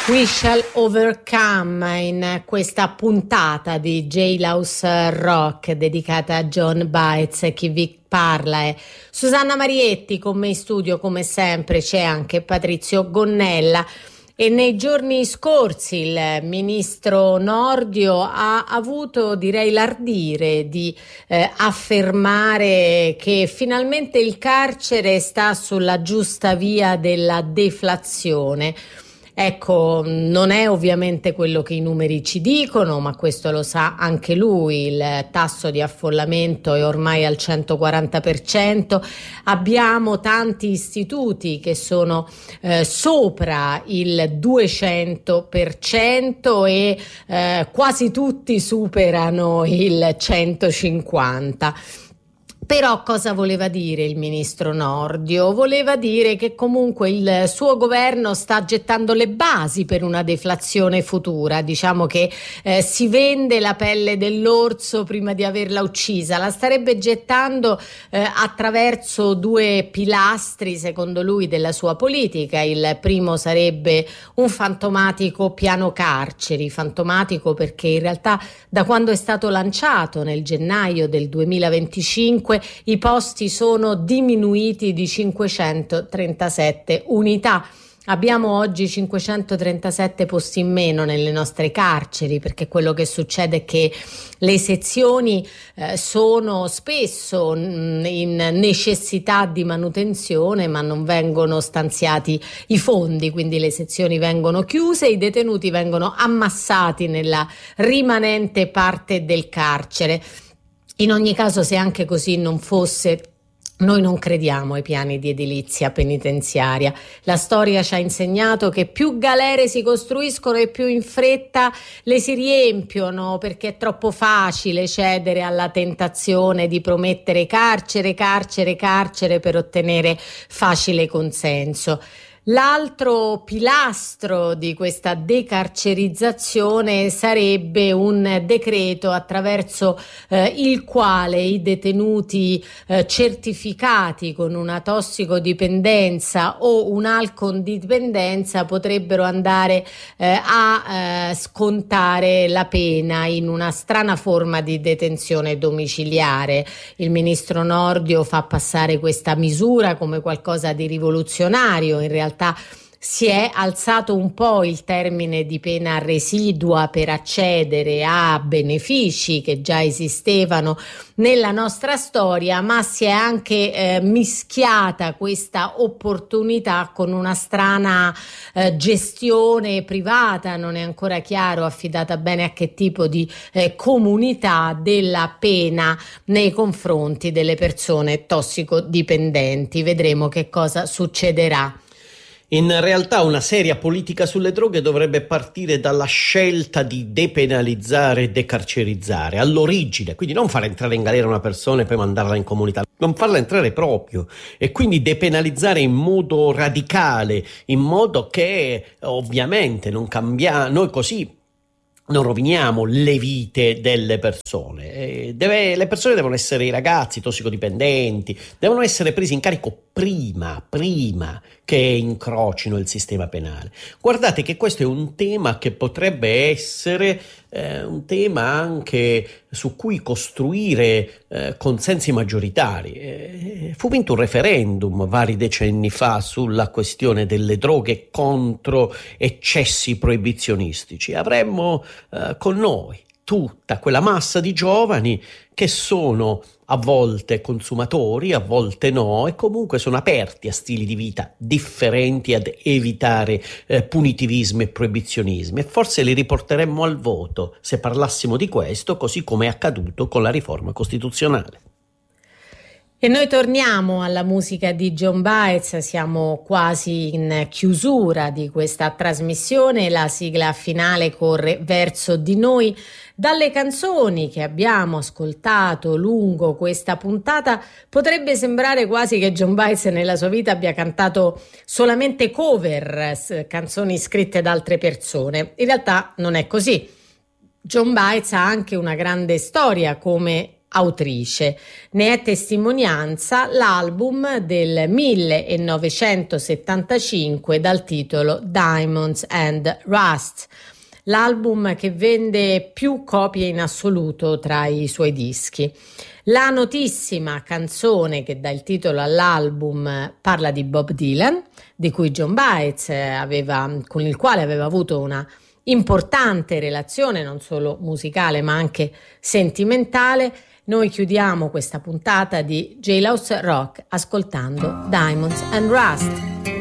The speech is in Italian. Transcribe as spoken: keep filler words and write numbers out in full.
We Shall Overcome in questa puntata di Jailhouse Rock dedicata a John Baez. Chi vi parla è Susanna Marietti, con me in studio come sempre c'è anche Patrizio Gonnella. E nei giorni scorsi il ministro Nordio ha avuto, direi, l'ardire di eh, affermare che finalmente il carcere sta sulla giusta via della deflazione. Ecco, non è ovviamente quello che i numeri ci dicono, ma questo lo sa anche lui. Il tasso di affollamento è ormai al centoquaranta per cento. Abbiamo tanti istituti che sono eh, sopra il duecento per cento e eh, quasi tutti superano il centocinquanta. Però cosa voleva dire il ministro Nordio? Voleva dire che comunque il suo governo sta gettando le basi per una deflazione futura. Diciamo che eh, si vende la pelle dell'orso prima di averla uccisa. La starebbe gettando eh, attraverso due pilastri, secondo lui, della sua politica. Il primo sarebbe un fantomatico piano carceri, fantomatico perché in realtà da quando è stato lanciato nel gennaio del duemilaventicinque i posti sono diminuiti di cinquecentotrentasette unità. Abbiamo oggi cinquecentotrentasette posti in meno nelle nostre carceri, perché quello che succede è che le sezioni eh, sono spesso mh, in necessità di manutenzione, ma non vengono stanziati i fondi, quindi le sezioni vengono chiuse, i detenuti vengono ammassati nella rimanente parte del carcere. In ogni caso, se anche così non fosse, noi non crediamo ai piani di edilizia penitenziaria. La storia ci ha insegnato che più galere si costruiscono e più in fretta le si riempiono, perché è troppo facile cedere alla tentazione di promettere carcere, carcere, carcere per ottenere facile consenso. L'altro pilastro di questa decarcerizzazione sarebbe un decreto attraverso eh, il quale i detenuti eh, certificati con una tossicodipendenza o un'alcoldipendenza potrebbero andare eh, a eh, scontare la pena in una strana forma di detenzione domiciliare. Il ministro Nordio fa passare questa misura come qualcosa di rivoluzionario. In realtà si è alzato un po' il termine di pena residua per accedere a benefici che già esistevano nella nostra storia, ma si è anche eh, mischiata questa opportunità con una strana eh, gestione privata, non è ancora chiaro affidata bene a che tipo di eh, comunità, della pena nei confronti delle persone tossicodipendenti. Vedremo che cosa succederà. In realtà una seria politica sulle droghe dovrebbe partire dalla scelta di depenalizzare e decarcerizzare all'origine, quindi non far entrare in galera una persona e poi mandarla in comunità, non farla entrare proprio, e quindi depenalizzare in modo radicale, in modo che ovviamente non cambia, noi così non roviniamo le vite delle persone. Eh, deve, le persone devono essere, i ragazzi tossicodipendenti devono essere presi in carico prima, prima che incrocino il sistema penale. Guardate che questo è un tema che potrebbe essere eh, un tema anche su cui costruire eh, consensi maggioritari. Eh, fu vinto un referendum vari decenni fa sulla questione delle droghe contro eccessi proibizionistici. Avremmo eh, con noi tutta quella massa di giovani che sono a volte consumatori, a volte no, e comunque sono aperti a stili di vita differenti, ad evitare eh, punitivismi e proibizionismi, e forse li riporteremmo al voto se parlassimo di questo, così come è accaduto con la riforma costituzionale. E noi torniamo alla musica di John Baez, siamo quasi in chiusura di questa trasmissione, la sigla finale corre verso di noi. Dalle canzoni che abbiamo ascoltato lungo questa puntata potrebbe sembrare quasi che John Baez nella sua vita abbia cantato solamente cover, canzoni scritte da altre persone. In realtà non è così. John Baez ha anche una grande storia come autrice. Ne è testimonianza l'album del millenovecentosettantacinque dal titolo Diamonds and Rust, l'album che vende più copie in assoluto tra i suoi dischi. La notissima canzone che dà il titolo all'album parla di Bob Dylan, di cui John Baez aveva, con il quale aveva avuto una importante relazione non solo musicale ma anche sentimentale. Noi chiudiamo questa puntata di Jailhouse Rock ascoltando Diamonds and Rust.